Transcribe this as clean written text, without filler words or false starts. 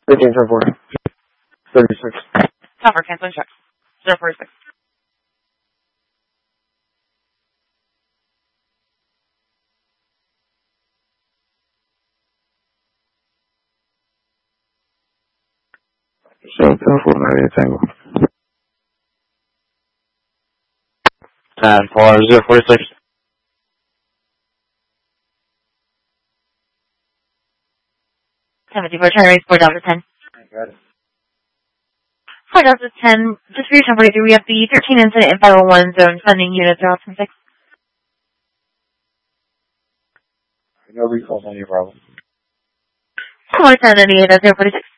13-4. 36. Tower, canceling check. 046. So, 10-4, Tango. 10-4, 046. Timothy, for trying to raise 4 Delta 10. Got it. 4 Delta 10, just for your temperature, we have the 13 incident in 501 zone, sending units are option 6. No recalls on your problem. 410 98 at 046.